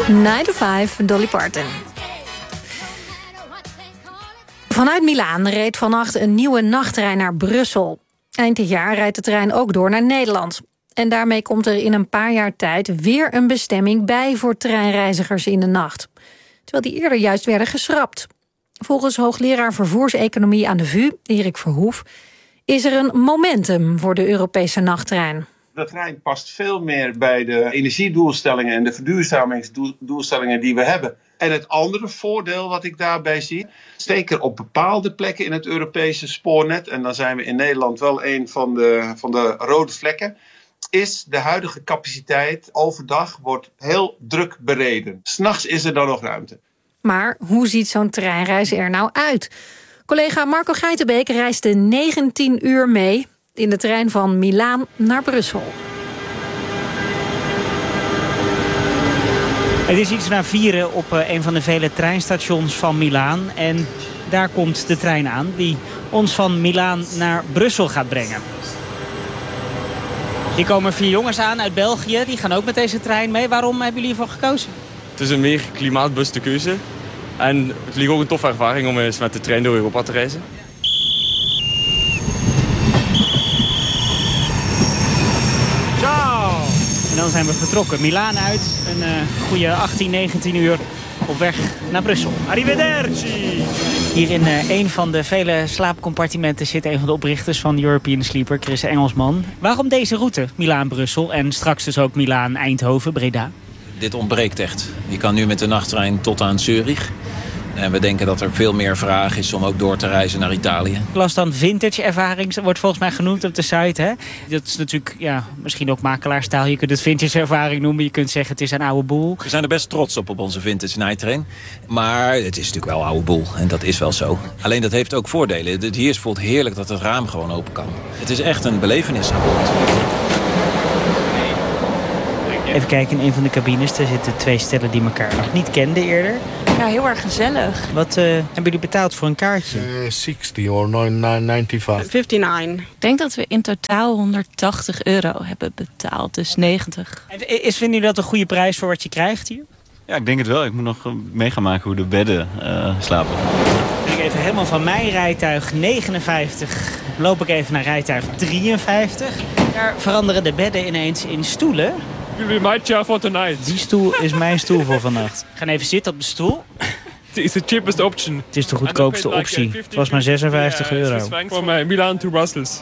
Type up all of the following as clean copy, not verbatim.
9 to 5, Dolly Parton. Vanuit Milaan reed vannacht een nieuwe nachttrein naar Brussel. Eind dit jaar rijdt de trein ook door naar Nederland. En daarmee komt er in een paar jaar tijd weer een bestemming bij voor treinreizigers in de nacht. Terwijl die eerder juist werden geschrapt. Volgens hoogleraar vervoerseconomie aan de VU, Erik Verhoef, is er een momentum voor de Europese nachttrein. De trein past veel meer bij de energiedoelstellingen en de verduurzamingsdoelstellingen die we hebben. En het andere voordeel wat ik daarbij zie, zeker op bepaalde plekken in het Europese spoornet, en dan zijn we in Nederland wel een van de rode vlekken, is de huidige capaciteit overdag wordt heel druk bereden. 's Nachts is er dan nog ruimte. Maar hoe ziet zo'n treinreis er nou uit? Collega Marco Geitenbeek reisde 19 uur mee in de trein van Milaan naar Brussel. Het is iets na 4 op een van de vele treinstations van Milaan. En daar komt de trein aan die ons van Milaan naar Brussel gaat brengen. Hier komen 4 jongens aan uit België. Die gaan ook met deze trein mee. Waarom hebben jullie hiervoor gekozen? Het is een meer klimaatbewuste keuze. En het ligt ook een toffe ervaring om eens met de trein door Europa te reizen. Ciao! En dan zijn we vertrokken. Milaan uit. Een goede 18, 19 uur op weg naar Brussel. Arrivederci! Hier in een van de vele slaapcompartimenten zit een van de oprichters van European Sleeper, Chris Engelsman. Waarom deze route? Milaan-Brussel en straks dus ook Milaan-Eindhoven-Breda. Dit ontbreekt echt. Je kan nu met de nachttrein tot aan Zurich. En we denken dat er veel meer vraag is om ook door te reizen naar Italië. Ik las dan vintage ervaring, dat wordt volgens mij genoemd op de site. Hè? Dat is natuurlijk misschien ook makelaarstaal. Je kunt het vintage ervaring noemen. Je kunt zeggen het is een oude boel. We zijn er best trots op onze vintage nighttrain. Maar het is natuurlijk wel oude boel. En dat is wel zo. Alleen dat heeft ook voordelen. Hier is bijvoorbeeld heerlijk dat het raam gewoon open kan. Het is echt een belevenis aan boord. Even kijken, in een van de cabines. Er zitten 2 stellen die elkaar nog niet kenden eerder. Ja, heel erg gezellig. Wat hebben jullie betaald voor een kaartje? 60 or 95. 59. Ik denk dat we in totaal €180 hebben betaald, dus 90. En vinden jullie dat een goede prijs voor wat je krijgt hier? Ja, ik denk het wel. Ik moet nog mee gaan maken hoe de bedden slapen. Ik even helemaal van mijn rijtuig 59 loop ik even naar rijtuig 53. Daar veranderen de bedden ineens in stoelen. Will be my chair for tonight. Die stoel is mijn stoel voor vannacht. We gaan even zitten op de stoel. It's the cheapest option. Het is de goedkoopste optie. Het was maar €56. Voor mij Milaan to Brussels.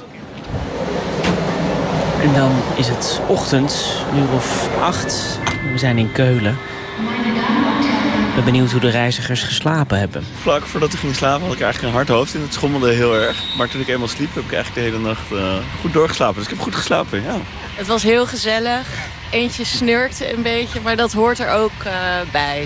En dan is het ochtend, 8:00. We zijn in Keulen. Ik ben benieuwd hoe de reizigers geslapen hebben. Vlak voordat ik ging slapen had ik eigenlijk een hard hoofd en het schommelde heel erg. Maar toen ik eenmaal sliep heb ik eigenlijk de hele nacht goed doorgeslapen. Dus ik heb goed geslapen, ja. Het was heel gezellig. Eentje snurkte een beetje, maar dat hoort er ook bij.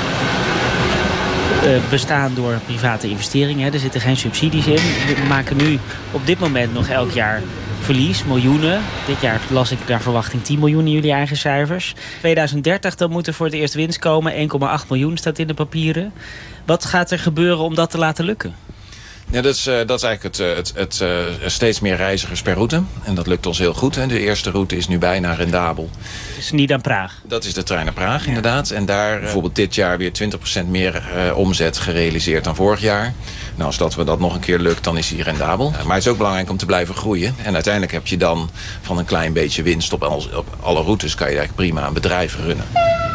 Bestaan door private investeringen. Hè. Er zitten geen subsidies in. We maken nu op dit moment nog elk jaar verlies, miljoenen. Dit jaar las ik naar verwachting 10 miljoen in jullie eigen cijfers. 2030 dan moet er voor het eerst winst komen. 1,8 miljoen staat in de papieren. Wat gaat er gebeuren om dat te laten lukken? Ja, dat is eigenlijk het steeds meer reizigers per route. En dat lukt ons heel goed. Hè. De eerste route is nu bijna rendabel. Dus niet aan Praag? Dat is de trein naar Praag, inderdaad. En daar bijvoorbeeld dit jaar weer 20% meer omzet gerealiseerd dan vorig jaar. Nou, als dat nog een keer lukt, dan is die rendabel. Maar het is ook belangrijk om te blijven groeien. En uiteindelijk heb je dan van een klein beetje winst op alle routes kan je eigenlijk prima een bedrijf runnen.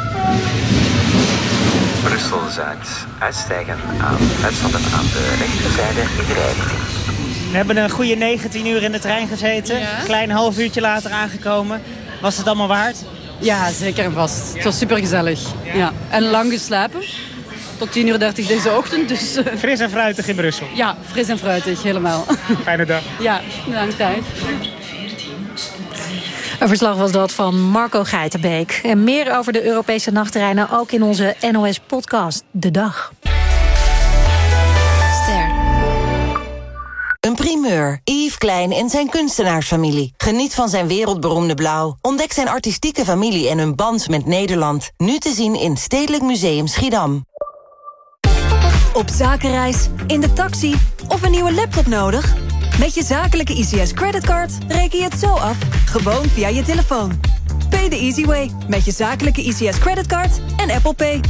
Brussel-Zuid. Uitstappen aan de rechterzijde in de rijrichting. We hebben een goede 19 uur in de trein gezeten. Ja. Een klein half uurtje later aangekomen. Was het allemaal waard? Ja, zeker en vast. Het was supergezellig. Ja. En lang geslapen. Tot 10:30 deze ochtend. Dus, Fris en fruitig in Brussel. Ja, fris en fruitig, helemaal. Fijne dag. Ja, bedankt. Een verslag was dat van Marco Geitenbeek. En meer over de Europese nachttreinen ook in onze NOS-podcast De Dag. Ster. Een primeur. Yves Klein en zijn kunstenaarsfamilie. Geniet van zijn wereldberoemde blauw. Ontdek zijn artistieke familie en hun band met Nederland. Nu te zien in Stedelijk Museum Schiedam. Op zakenreis, in de taxi of een nieuwe laptop nodig? Met je zakelijke ICS creditcard reken je het zo af, gewoon via je telefoon. Pay the easy way. Met je zakelijke ICS creditcard en Apple Pay.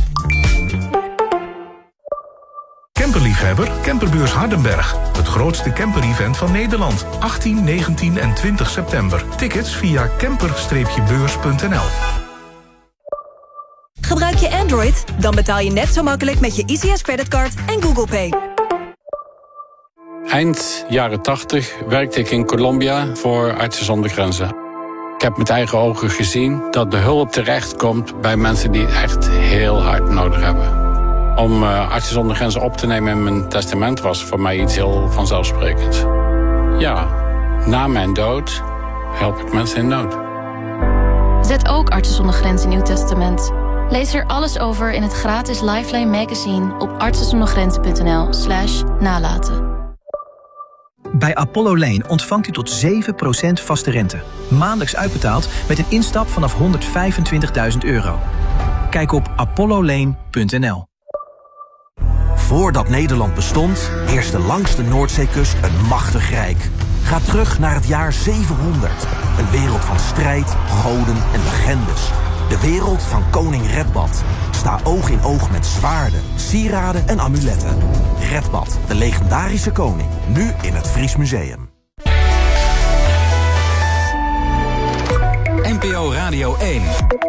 Camperliefhebber, Camperbeurs Hardenberg. Het grootste camper-event van Nederland. 18, 19 en 20 september. Tickets via camper-beurs.nl. Gebruik je Android? Dan betaal je net zo makkelijk met je ICS creditcard en Google Pay. Eind jaren 80 werkte ik in Colombia voor Artsen zonder Grenzen. Ik heb met eigen ogen gezien dat de hulp terechtkomt bij mensen die het echt heel hard nodig hebben. Om Artsen zonder Grenzen op te nemen in mijn testament was voor mij iets heel vanzelfsprekends. Ja, na mijn dood help ik mensen in nood. Zet ook Artsen zonder Grenzen in uw testament. Lees er alles over in het gratis Lifeline magazine op artsenzondergrenzen.nl/nalaten. Bij Apollo Lane ontvangt u tot 7% vaste rente. Maandelijks uitbetaald met een instap vanaf €125.000. Kijk op apollolane.nl. Voordat Nederland bestond, heerste langs de Noordzeekust een machtig rijk. Ga terug naar het jaar 700. Een wereld van strijd, goden en legendes. De wereld van koning Redbad. Sta oog in oog met zwaarden, sieraden en amuletten. Redbad, de legendarische koning. Nu in het Fries Museum. NPO Radio 1.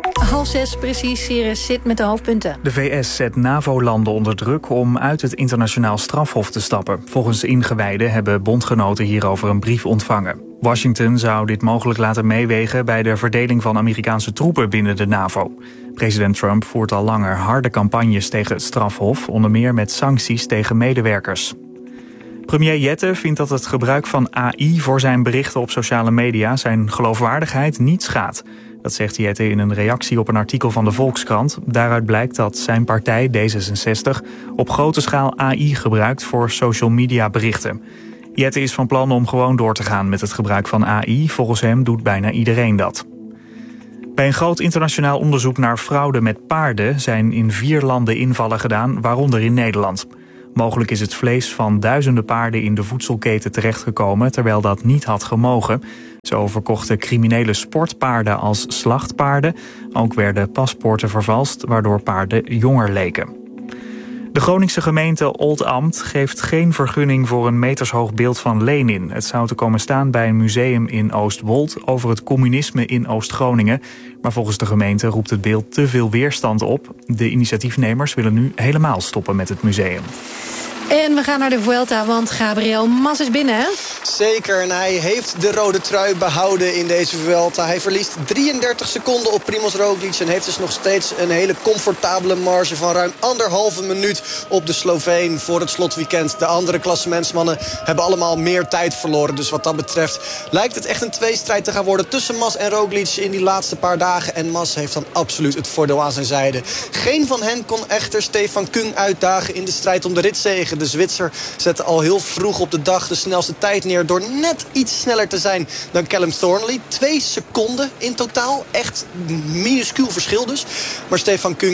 5:30 precies, Sirius zit met de hoofdpunten. De VS zet NAVO-landen onder druk om uit het internationaal strafhof te stappen. Volgens ingewijden hebben bondgenoten hierover een brief ontvangen. Washington zou dit mogelijk laten meewegen bij de verdeling van Amerikaanse troepen binnen de NAVO. President Trump voert al langer harde campagnes tegen het strafhof, onder meer met sancties tegen medewerkers. Premier Jette vindt dat het gebruik van AI voor zijn berichten op sociale media zijn geloofwaardigheid niet schaadt. Dat zegt Jette in een reactie op een artikel van de Volkskrant. Daaruit blijkt dat zijn partij, D66, op grote schaal AI gebruikt voor social media berichten. Jette is van plan om gewoon door te gaan met het gebruik van AI. Volgens hem doet bijna iedereen dat. Bij een groot internationaal onderzoek naar fraude met paarden zijn in 4 landen invallen gedaan, waaronder in Nederland. Mogelijk is het vlees van duizenden paarden in de voedselketen terechtgekomen, terwijl dat niet had gemogen. Zo verkochten criminele sportpaarden als slachtpaarden. Ook werden paspoorten vervalst, waardoor paarden jonger leken. De Groningse gemeente Oldambt geeft geen vergunning voor een metershoog beeld van Lenin. Het zou te komen staan bij een museum in Oostwold over het communisme in Oost-Groningen. Maar volgens de gemeente roept het beeld te veel weerstand op. De initiatiefnemers willen nu helemaal stoppen met het museum. En we gaan naar de Vuelta, want Gabriel Mas is binnen, hè? Zeker, en hij heeft de rode trui behouden in deze Vuelta. Hij verliest 33 seconden op Primož Roglič en heeft dus nog steeds een hele comfortabele marge van ruim 1,5 minuut op de Sloveen voor het slotweekend. De andere klassementsmannen hebben allemaal meer tijd verloren. Dus wat dat betreft lijkt het echt een tweestrijd te gaan worden tussen Mas en Roglič in die laatste paar dagen. En Mas heeft dan absoluut het voordeel aan zijn zijde. Geen van hen kon echter Stefan Kung uitdagen in de strijd om de ritzege. De Zwitser zette al heel vroeg op de dag de snelste tijd neer door net iets sneller te zijn dan Callum Thornley. 2 seconden in totaal. Echt minuscuul verschil dus. Maar Stefan Kung